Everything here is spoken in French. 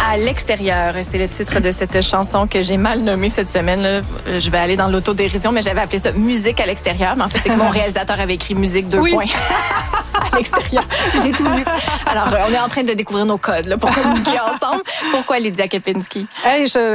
à l'extérieur. C'est le titre de cette chanson que j'ai mal nommée cette semaine. Là. Je vais aller dans l'autodérision, mais j'avais appelé ça musique à l'extérieur. Mais en fait, c'est que mon réalisateur avait écrit musique 2 points à l'extérieur. J'ai tout lu. Alors, on est en train de découvrir nos codes là, pour communiquer ensemble. Pourquoi Lydia Kepinski? Hey,